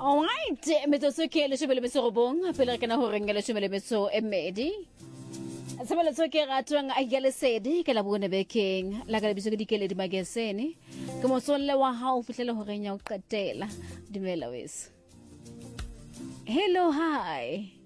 Alright, metsotso ke leshome le metso robong pele re kana ho reng leshome le metso e mmedi. Sebeletso ke ratwang a ya lesedi ke la bone bekeng la ka lebitso ke dikele di magazine ke mosolle wa hao fihlele ho reng ya o qetela dumela wes. Hello, hi.